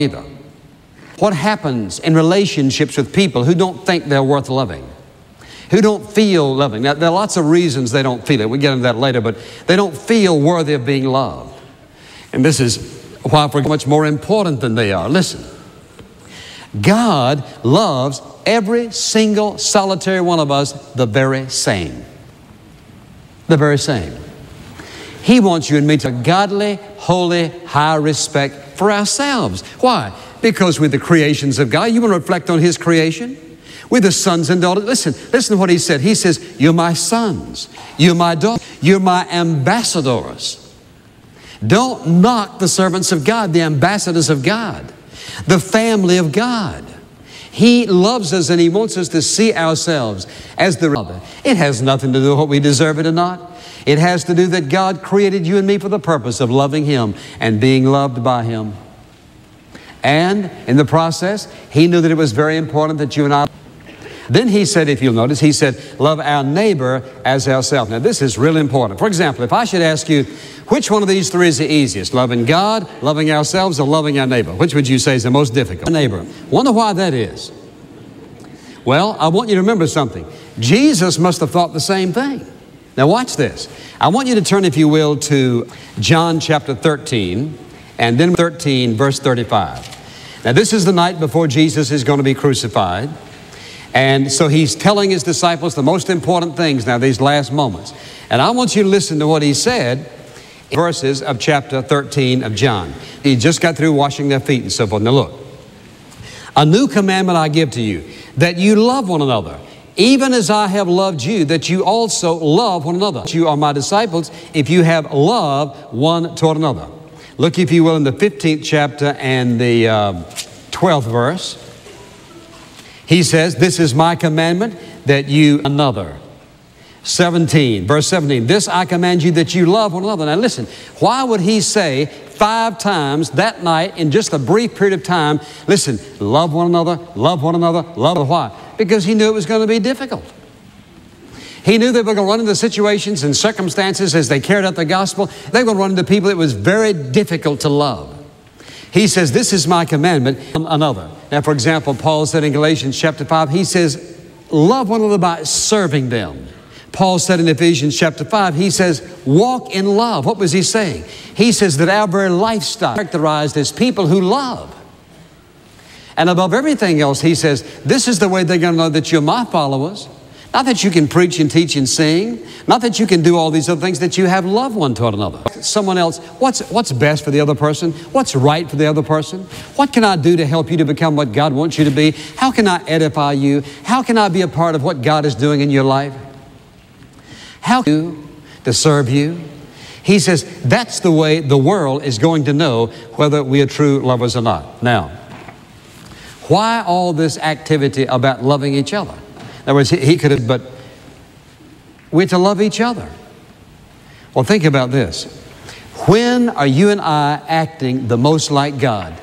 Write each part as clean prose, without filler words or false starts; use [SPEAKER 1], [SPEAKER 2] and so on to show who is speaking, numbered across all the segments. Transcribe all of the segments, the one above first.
[SPEAKER 1] either. What happens in relationships with people who don't think they're worth loving, who don't feel loving? Now, there are lots of reasons they don't feel it. We'll get into that later, but they don't feel worthy of being loved. And this is why we're much more important than they are. Listen, God loves every single solitary one of us the very same. The very same. He wants you and me to have godly, holy, high respect for ourselves. Why? Because we're the creations of God. You want to reflect on His creation? We're the sons and daughters. Listen to what He said. He says, you're my sons. You're my daughters. You're my ambassadors. Don't knock the servants of God, the ambassadors of God, the family of God. He loves us and He wants us to see ourselves as the other. It has nothing to do with what we deserve it or not. It has to do that God created you and me for the purpose of loving Him and being loved by Him. And in the process, He knew that it was very important that you and I. Then He said, if you'll notice, He said, love our neighbor as ourselves. Now this is really important. For example, if I should ask you, which one of these three is the easiest? Loving God, loving ourselves, or loving our neighbor? Which would you say is the most difficult? Neighbor. Wonder why that is. Well, I want you to remember something. Jesus must have thought the same thing. Now watch this. I want you to turn, if you will, to John chapter 13, and then 13, verse 35. Now this is the night before Jesus is going to be crucified. And so He's telling His disciples the most important things now, these last moments. And I want you to listen to what He said in verses of chapter 13 of John. He just got through washing their feet and so forth. Now look, a new commandment I give to you, that you love one another, even as I have loved you, that you also love one another. You are my disciples if you have love one toward another. Look, if you will, in the 15th chapter and the 12th verse. He says, this is my commandment, that you another. 17, verse 17, this I command you, that you love one another. Now listen, why would He say 5 times that night in just a brief period of time, listen, love one another, love one another, love one another? Why? Because He knew it was going to be difficult. He knew they were going to run into situations and circumstances as they carried out the gospel. They were going to run into people it was very difficult to love. He says, this is my commandment, another. Now, for example, Paul said in Galatians chapter 5, he says, love one another by serving them. Paul said in Ephesians chapter 5, he says, walk in love. What was he saying? He says that our very lifestyle is characterized as people who love. And above everything else, he says, this is the way they're going to know that you're my followers. Not that you can preach and teach and sing. Not that you can do all these other things, that you have love one toward another. Someone else, what's best for the other person? What's right for the other person? What can I do to help you to become what God wants you to be? How can I edify you? How can I be a part of what God is doing in your life? How can I do to serve you? He says that's the way the world is going to know whether we are true lovers or not. Now, why all this activity about loving each other? In other words, he could have, but we're to love each other. Well, think about this. When are you and I acting the most like God?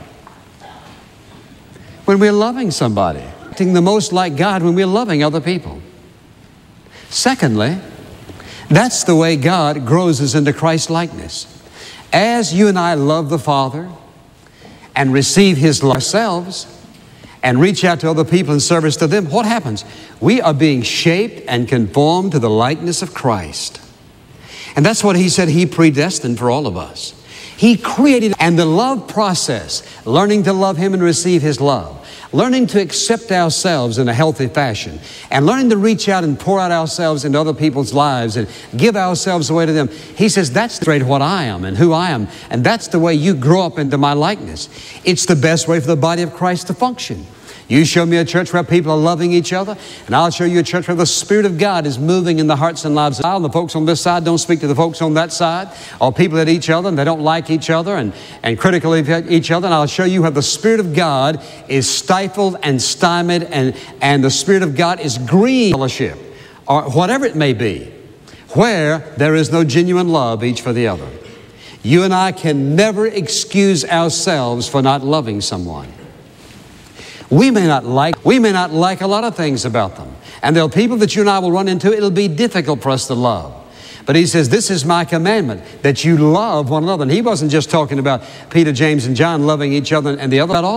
[SPEAKER 1] When we're loving somebody. Acting the most like God when we're loving other people. Secondly, that's the way God grows us into Christ likeness. As you and I love the Father and receive His love ourselves, and reach out to other people in service to them, what happens? We are being shaped and conformed to the likeness of Christ. And that's what He said He predestined for all of us. He created, and the love process, learning to love Him and receive His love, learning to accept ourselves in a healthy fashion, and learning to reach out and pour out ourselves into other people's lives and give ourselves away to them. He says that's straight what I am and who I am, and that's the way you grow up into my likeness. It's the best way for the body of Christ to function. You show me a church where people are loving each other, and I'll show you a church where the Spirit of God is moving in the hearts and lives of the folks on this side. Don't speak to the folks on that side, or people at each other and they don't like each other and critical of each other. And I'll show you how the Spirit of God is stifled and stymied, and the Spirit of God is grieved fellowship, or whatever it may be, where there is no genuine love each for the other. You and I can never excuse ourselves for not loving someone. We may not like a lot of things about them. And there are people that you and I will run into, it'll be difficult for us to love. But he says, this is my commandment, that you love one another. And he wasn't just talking about Peter, James, and John loving each other and the other at all.